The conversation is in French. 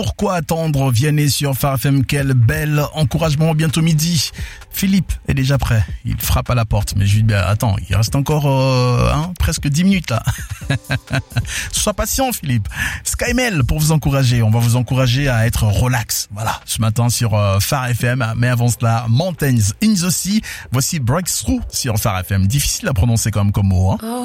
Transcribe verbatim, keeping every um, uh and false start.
Pourquoi attendre? Vianney sur Phare F M, quel bel encouragement, bientôt midi. Philippe est déjà prêt, il frappe à la porte, mais je lui dis, bah, attends, il reste encore euh, hein, presque dix minutes là. Sois patient Philippe. Skymail pour vous encourager, on va vous encourager à être relax, voilà, ce matin sur euh, Phare F M, mais avant cela, Mountains in the Sea, voici Breakthrough sur Phare F M, difficile à prononcer quand même comme mot, hein.